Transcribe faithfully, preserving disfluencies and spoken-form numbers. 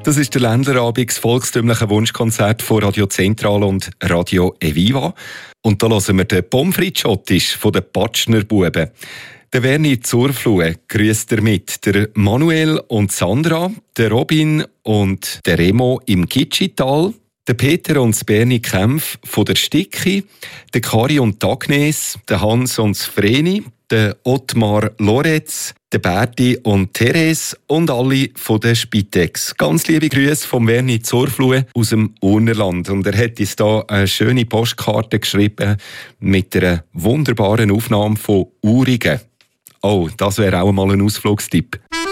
Das ist der Ländlerabend, das volkstümliche Wunschkonzert von Radio Zentral und Radio Eviva. Und da hören wir den Pommes frites Schottisch von den Patschner Buben. Der Werni Zurflue grüßt er mit, der Manuel und Sandra, der Robin und der Remo im Gitschital, der Peter und das Berni Kempf von der Sticki, der Kari und die Agnes, der Hans und das Vreni, der Ottmar Loretz, der Berti und Therese und alle von der Spitex. Ganz liebe Grüße vom Werni Zurflue aus dem Urnerland. Und er hat uns hier eine schöne Postkarte geschrieben mit einer wunderbaren Aufnahme von Urigen. Oh, das wäre auch mal ein Ausflugstipp.